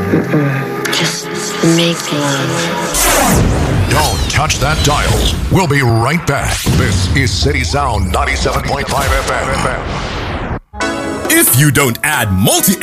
Just make love. Don't touch that dial. We'll be right back. This is City Sound 97.5 FM. If you don't add multi